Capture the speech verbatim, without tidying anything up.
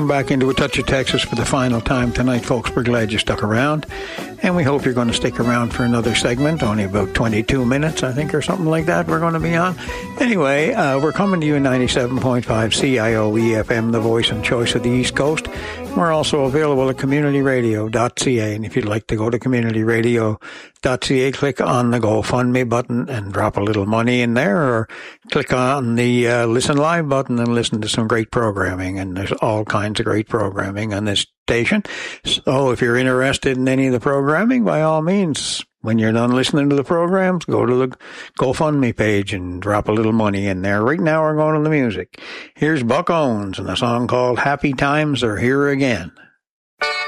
back into A Touch of Texas for the final time tonight, folks. We're glad you stuck around, and we hope you're going to stick around for another segment, only about twenty-two minutes, I think, or something like that we're going to be on. Anyway, uh, we're coming to you in ninety-seven point five C I O E F M, the voice and choice of the East Coast. We're also available at community radio dot c a, and if you'd like to go to community radio dot c a, click on the GoFundMe button and drop a little money in there, or click on the uh, Listen Live button and listen to some great programming, and there's all kinds of great programming on this station. So if you're interested in any of the programming, by all means, when you're done listening to the programs, go to the GoFundMe page and drop a little money in there. Right now we're going to the music. Here's Buck Owens and a song called Happy Times Are Here Again.